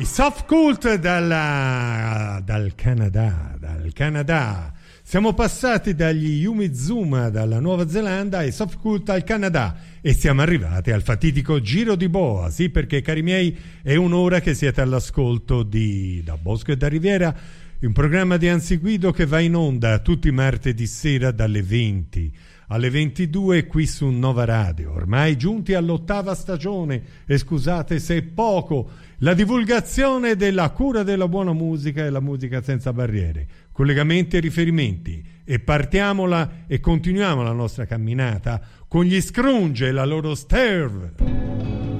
I Soft Cult dal Canada. Siamo passati dagli Umizuma dalla Nuova Zelanda ai Soft Cult al Canada e siamo arrivati al fatidico Giro di Boa. Sì, perché cari miei, è un'ora che siete all'ascolto di Da Bosco e da Riviera, un programma di Anzi Guido che va in onda tutti i martedì sera dalle 20 alle 22 qui su Nova Radio. Ormai giunti all'8ª stagione, e scusate se è poco, la divulgazione della cura della buona musica e la musica senza barriere, collegamenti e riferimenti. E partiamola e continuiamo la nostra camminata con gli Scrunge e la loro Sterve.